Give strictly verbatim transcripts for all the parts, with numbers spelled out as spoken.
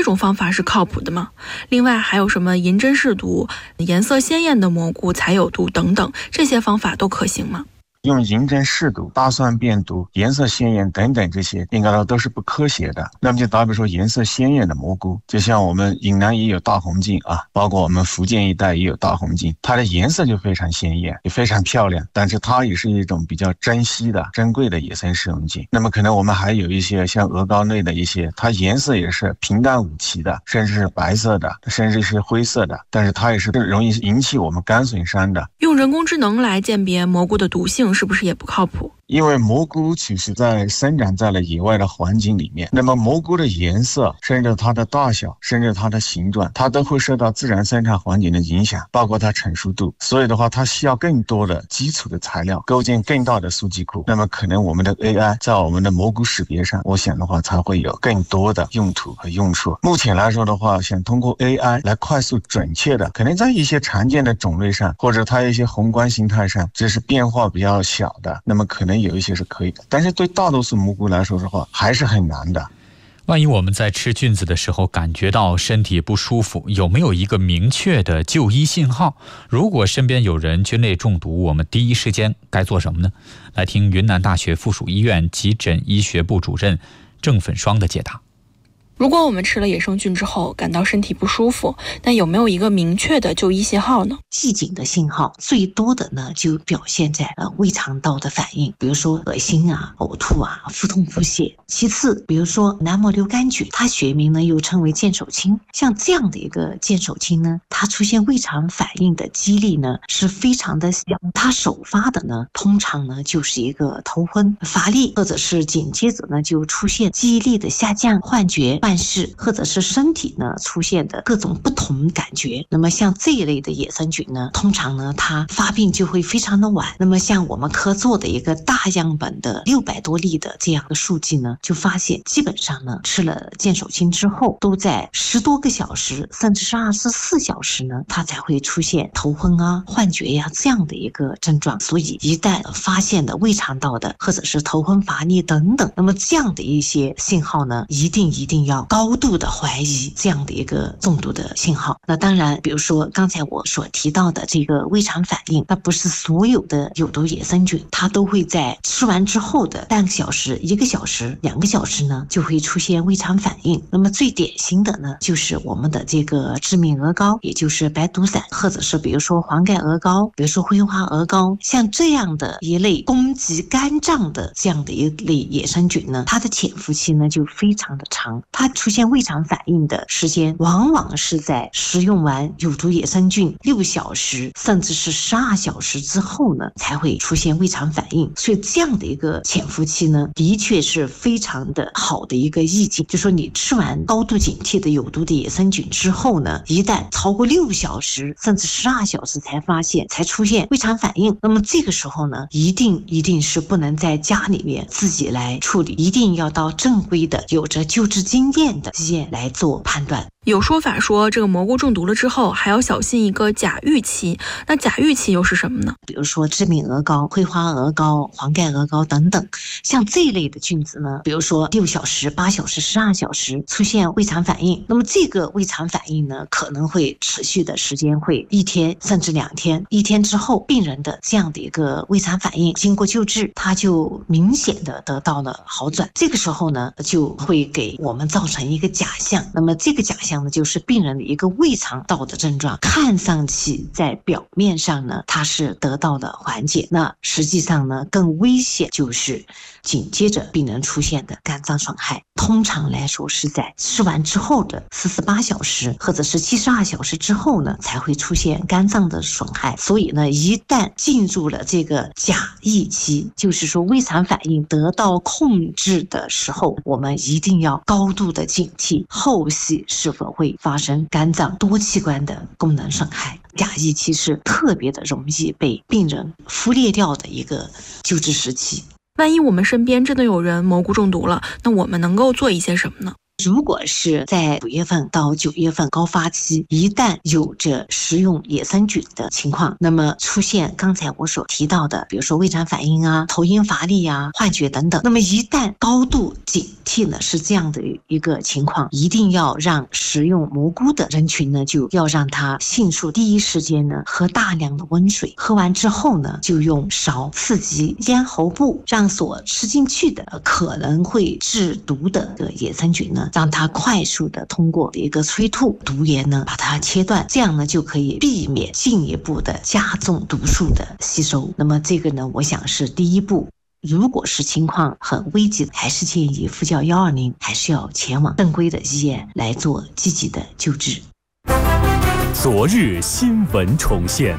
种方法是靠谱的吗？另外还有什么银针试毒、颜色鲜艳的蘑菇才有毒等等，这些方法都可行吗？ 用银针试毒、大蒜变毒、颜色鲜艳等等，这些应该说都是不科学的。那么就打比说颜色鲜艳的蘑菇，就像我们云南也有大红茎啊，包括我们福建一带也有大红茎，它的颜色就非常鲜艳，也非常漂亮，但是它也是一种比较珍稀的、珍贵的野生食用茎。那么可能我们还有一些像鹅膏类的一些，它颜色也是平淡无奇的，甚至是白色的，甚至是灰色的，但是它也是容易引起我们肝损伤的。 用人工智能来鉴别蘑菇的毒性是不是也不靠谱？ 因为蘑菇其实在生长在了野外的环境里面，那么蘑菇的颜色，甚至它的大小，甚至它的形状，它都会受到自然生长环境的影响，包括它成熟度。所以的话，它需要更多的基础的材料，构建更大的数据库。那么可能我们的 A I 在我们的蘑菇识别上，我想的话才会有更多的用途和用处。目前来说的话，想通过 A I 来快速准确的，可能在一些常见的种类上，或者它一些宏观形态上，只是变化比较小的，那么可能有一些是可以的，但是对大多数蘑菇来说的话还是很难的。 万一我们在吃菌子的时候感觉到身体不舒服，有没有一个明确的就医信号？如果身边有人菌类中毒，我们第一时间该做什么呢？来听云南大学附属医院急诊医学部主任郑粉霜的解答。 如果我们吃了野生菌之后感到身体不舒服，那有没有一个明确的就医信号呢？ 预警的信号最多的呢，就表现在呃胃肠道的反应，比如说恶心啊、呕吐啊、腹痛腹泻。其次，比如说南摩瘤杆菌，它学名呢又称为剑手青，像这样的一个剑手青呢，它出现胃肠反应的几率呢是非常的小，它首发的呢通常呢就是一个头昏、乏力，或者是紧接着呢就出现记忆力的下降、幻觉、幻视，或者是身体呢出现的各种不同感觉。那么像这一类的野生菌呢，通常呢它发病就会非常的晚。那么像我们科做的一个大样本的六百多例的这样的数据呢，就发现基本上呢吃了剑手青之后，都在十多个小时甚至是二十四小时呢，它才会出现头昏啊、幻觉呀、啊、这样的一个症状。所以一旦发现的胃肠道的或者是头昏乏力等等，那么这样的一些信号呢，一定一定要高度的怀疑这样的一个中毒的信号。那当然比如说刚才我所提到的这个胃肠反应，那不是所有的有毒野生菌它都会在吃完之后的半个小时、一个小时、两个小时呢就会出现胃肠反应。那么最典型的呢就是我们的这个致命鹅膏，也就是白毒伞，或者是比如说黄盖鹅膏，比如说灰花鹅膏，像这样的一类攻击肝脏的这样的一类野生菌呢，它的潜伏期呢就非常的长，它出现胃肠反应的时间往往是在食用完有毒野生菌六小时甚至是十二小时之后呢才会出现胃肠反应。所以这样的一个潜伏期呢的确是非常的好的一个意境，就说你吃完高度警惕的有毒的野生菌之后呢，一旦超过六小时甚至十二小时才发现才出现胃肠反应，那么这个时候呢一定一定是不能在家里面自己来处理，一定要到正规的有着救治经验的医院来做判断。 有说法说这个蘑菇中毒了之后还要小心一个假预期，那假预期又是什么呢？ 比如说致命鹅膏、灰花鹅膏、黄盖鹅膏等等，像这一类的菌子呢，比如说六小时、八小时、十二小时出现胃肠反应，那么这个胃肠反应呢可能会持续的时间会一天甚至两天，一天之后病人的这样的一个胃肠反应经过救治，它就明显的得到了好转，这个时候呢就会给我们造成一个假象，那么这个假象呢就是病人的一个胃肠道的症状，看上去在表面上呢它是得到了缓解，那实际上呢更危险就是紧接着病人出现的肝脏损害，通常来说是在吃完之后的四十八小时或者是七十二小时之后呢才会出现肝脏的损害。所以呢一旦进入了这个假疫期，就是说胃肠反应得到控制的时候，我们一定要高度的警惕后续是否会发生肝脏多器官的功能损害。假疫期是特别的容易被病人忽略掉的一个救治时期。 万一我们身边真的有人蘑菇中毒了，那我们能够做一些什么呢？ 如果是在五月份到九月份高发期，一旦有着食用野生菌的情况，那么出现刚才我所提到的，比如说胃肠反应啊、头晕乏力啊、幻觉等等，那么一旦高度警惕呢是这样的一个情况，一定要让食用蘑菇的人群呢，就要让他迅速第一时间呢喝大量的温水，喝完之后呢，就用勺刺激咽喉部，让所吃进去的可能会致毒的野生菌呢，让它快速的通过一个催吐毒液呢把它切断，这样呢就可以避免进一步的加重毒素的吸收。那么这个呢，我想是第一步。如果是情况很危急，还是建议呼叫一二零，还是要前往正规的医院来做积极的救治。 昨日新闻重现，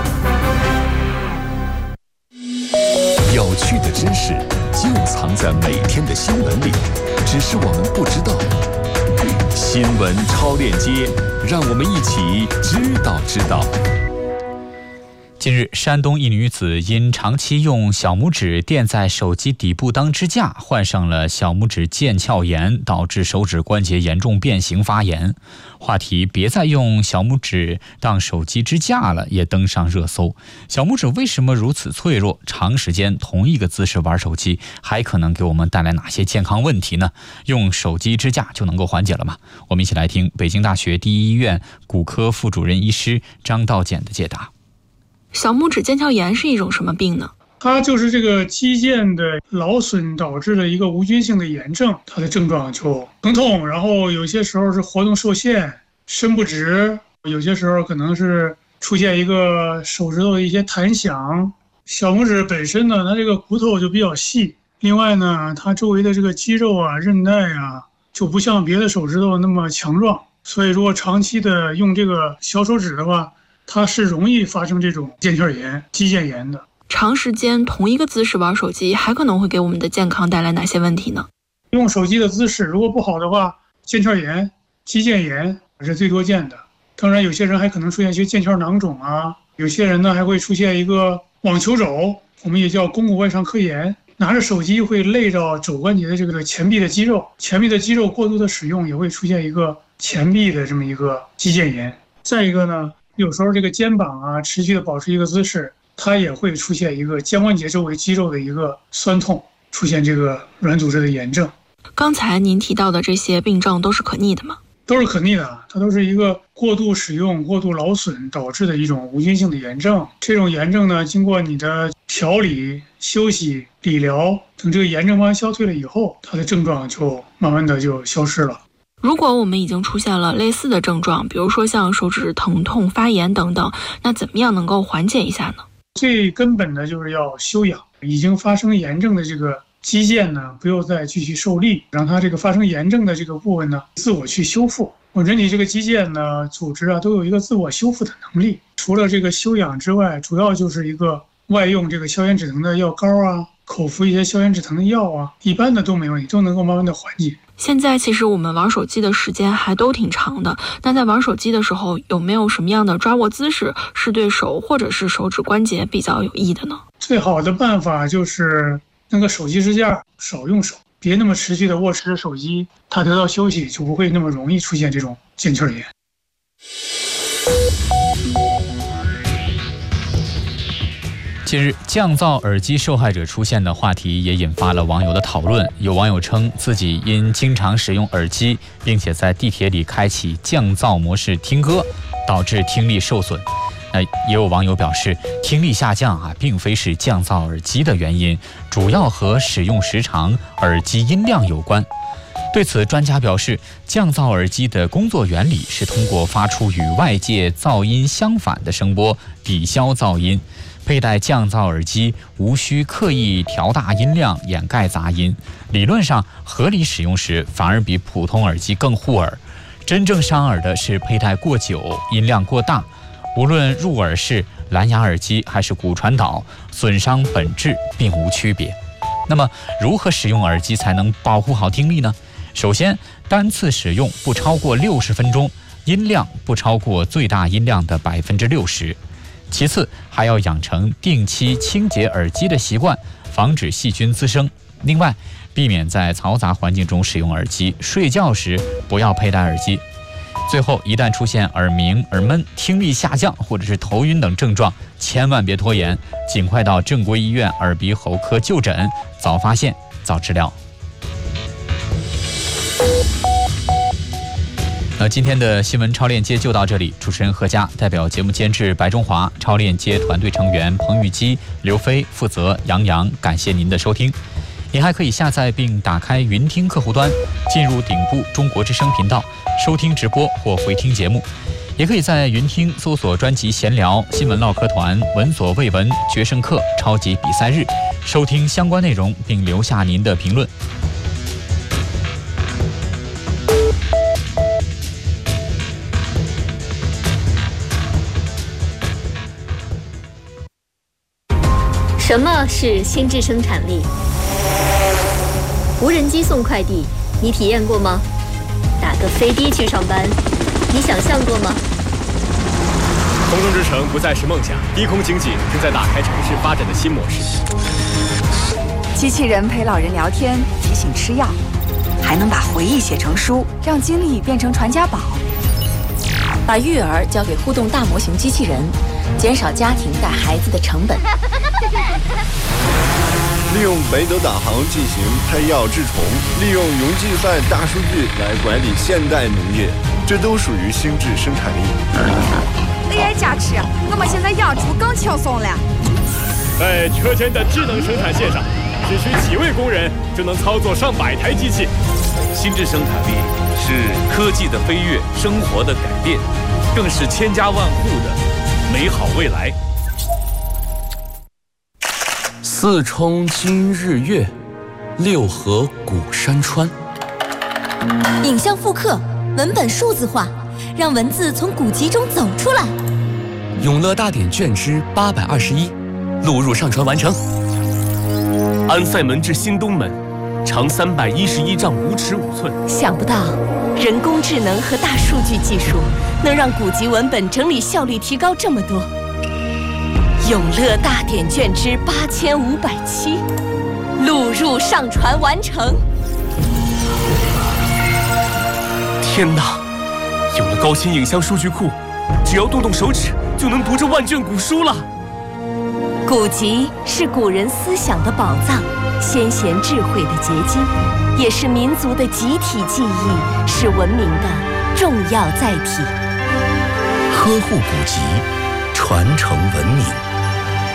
有趣的知识就藏在每天的新闻里，只是我们不知道。新闻超链接，让我们一起知道知道。 近日，山东一女子因长期用小拇指垫在手机底部当支架，患上了小拇指腱鞘炎，导致手指关节严重变形发炎。话题别再用小拇指当手机支架了也登上热搜。小拇指为什么如此脆弱？长时间同一个姿势玩手机还可能给我们带来哪些健康问题呢？用手机支架就能够缓解了吗？我们一起来听北京大学第一医院骨科副主任医师张道简的解答。 小拇指腱鞘炎是一种什么病呢？ 它就是这个肌腱的劳损导致的一个无菌性的炎症，它的症状就疼痛，然后有些时候是活动受限、伸不直，有些时候可能是出现一个手指头的一些弹响。小拇指本身呢，它这个骨头就比较细，另外呢，它周围的这个肌肉啊、韧带啊，就不像别的手指头那么强壮，所以如果长期的用这个小手指的话，它是容易发生这种腱鞘炎、肌腱炎的。 长时间同一个姿势玩手机，还可能会给我们的健康带来哪些问题呢？ 用手机的姿势如果不好的话，腱鞘炎、肌腱炎是最多见的。当然，有些人还可能出现一些腱鞘囊肿啊，有些人呢还会出现一个网球肘，我们也叫肱骨外伤科炎。拿着手机会累着肘关节的这个前臂的肌肉，前臂的肌肉过度的使用也会出现一个前臂的这么一个肌腱炎。再一个呢，有时候这个肩膀啊持续的保持一个姿势，它也会出现一个肩关节周围肌肉的一个酸痛，出现这个软组织的炎症。 刚才您提到的这些病症都是可逆的吗？ 都是可逆的，它都是一个过度使用、过度劳损导致的一种无菌性的炎症。这种炎症呢，经过你的调理、休息、理疗，等这个炎症慢慢消退了以后，它的症状就慢慢的就消失了。 如果我们已经出现了类似的症状，比如说像手指疼痛、发炎等等，那怎么样能够缓解一下呢？ 最根本的就是要休养，已经发生炎症的这个肌腱呢，不要再继续受力，让它这个发生炎症的这个部分呢，自我去修复。我人体这个肌腱呢，组织啊，都有一个自我修复的能力。除了这个休养之外，主要就是一个外用这个消炎止疼的药膏啊，口服一些消炎止疼的药啊，一般的都没问题，都能够慢慢的缓解。 现在其实我们玩手机的时间还都挺长的，那在玩手机的时候，有没有什么样的抓握姿势是对手或者是手指关节比较有益的呢？ 最好的办法就是那个手机支架少用手，别那么持续的握持着手机，它得到休息就不会那么容易出现这种腱鞘炎。 近日，降噪耳机受害者出现的话题也引发了网友的讨论。有网友称自己因经常使用耳机，并且在地铁里开启降噪模式听歌，导致听力受损。那也有网友表示，听力下降啊，并非是降噪耳机的原因，主要和使用时长、耳机音量有关。对此，专家表示，降噪耳机的工作原理是通过发出与外界噪音相反的声波，抵消噪音。佩戴降噪耳机无需刻意调大音量掩盖杂音，理论上合理使用时反而比普通耳机更护耳。真正伤耳的是佩戴过久、音量过大，无论入耳式、蓝牙耳机还是骨传导，损伤本质并无区别。那么，如何使用耳机才能保护好听力呢？首先，单次使用不超过六十分钟，音量不超过最大音量的百分之六十。其次，还要养成定期清洁耳机的习惯，防止细菌滋生。另外， 避免在嘈杂环境中使用耳机，睡觉时不要佩戴耳机。最后，一旦出现耳鸣、耳闷、听力下降或者是头晕等症状，千万别拖延，尽快到正规医院耳鼻喉科就诊，早发现早治疗。那今天的新闻超链接就到这里，主持人何佳，代表节目监制白中华，超链接团队成员彭玉基、刘飞，负责杨洋，感谢您的收听。您还可以下载并打开云听客户端，进入顶部中国之声频道，收听直播或回听节目。也可以在云听搜索专辑闲聊、新闻唠嗑团、闻所未闻、决胜课、超级比赛日，收听相关内容并留下您的评论。 什么是心智生产力？无人机送快递，你体验过吗？打个飞的去上班，你想象过吗？ 空中之城不再是梦想，低空经济正在打开城市发展的新模式。 机器人陪老人聊天，提醒吃药，还能把回忆写成书，让经历变成传家宝。 把育儿交给互动大模型机器人，减少家庭带孩子的成本。 利用北斗导航进行拍药治虫，利用云计算大数据来管理现代农业，这都属于心智生产力。 A I 加持，我们现在养猪更轻松了。 在车间的智能生产线上，只需几位工人就能操作上百台机器。 心智生产力是科技的飞跃，生活的改变，更是千家万户的美好未来。 四冲今日月，六合古山川。 影像复刻，文本数字化，让文字从古籍中走出来。 永乐大典卷之八百二十一，录入上传完成。 安塞门至新东门，长三百一十一丈五尺五寸。 想不到，人工智能和大数据技术能让古籍文本整理效率提高这么多。永乐大典卷之八千五百七，录入上传完成。 天哪！有了高清影像数据库，只要动动手指就能读这万卷古书了。 古籍是古人思想的宝藏，先贤智慧的结晶，也是民族的集体记忆，是文明的重要载体。 呵护古籍，传承文明。